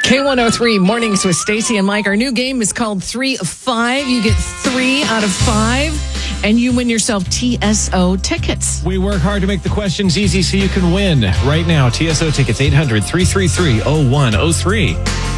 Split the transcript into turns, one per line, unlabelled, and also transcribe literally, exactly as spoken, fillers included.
K one oh three Mornings with Stacey and Mike. Our new game is called Three of Five. You get three out of five, and you win yourself T S O tickets.
We work hard to make the questions easy so you can win. Right now, T S O tickets, eight hundred, three three three, oh one oh three.